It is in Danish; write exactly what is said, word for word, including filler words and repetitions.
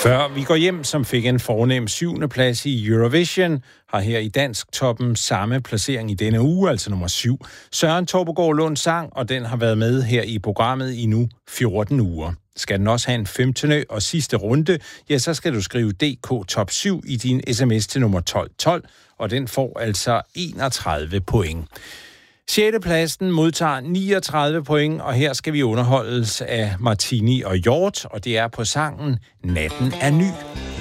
Før vi går hjem, som fik en fornem syvende plads i Eurovision, har her i Dansk Toppen samme placering i denne uge, altså nummer syv. Søren Torpegaard Lund sang, og den har været med her i programmet i nu fjorten uger. Skal den også have en femtende og sidste runde, ja, så skal du skrive D K Top syv i din sms til nummer tolv tolv, og den får altså enogtredive point. sjette pladsen modtager niogtredive point, og her skal vi underholdes af Martini og Hjort, og det er på sangen Natten er ny.